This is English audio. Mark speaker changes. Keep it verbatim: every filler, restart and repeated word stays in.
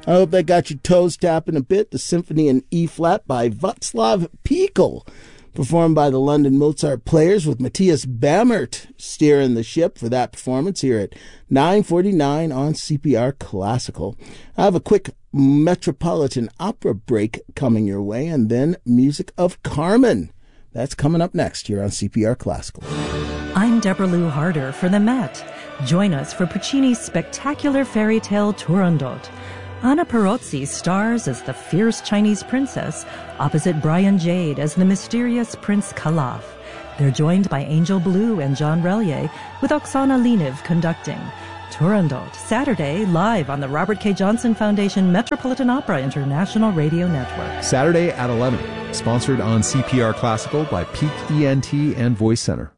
Speaker 1: I hope that got your toes tapping a bit. The Symphony in E-flat by Václav Píkl, performed by the London Mozart Players, with Matthias Bammert steering the ship for that performance here at nine forty-nine on C P R Classical. I have a quick Metropolitan Opera break coming your way, and then Music of Carmen. That's coming up next here on C P R Classical.
Speaker 2: I'm Deborah Lou Harder for the Met. Join us for Puccini's spectacular fairy tale Turandot. Anna Perozzi stars as the fierce Chinese princess, opposite Brian Jade as the mysterious Prince Kalaf. They're joined by Angel Blue and John Relier, with Oksana Leniv conducting. Turandot, Saturday, live on the Robert K. Johnson Foundation Metropolitan Opera International Radio Network.
Speaker 3: Saturday at eleven. Sponsored on C P R Classical by Peak E N T and Voice Center.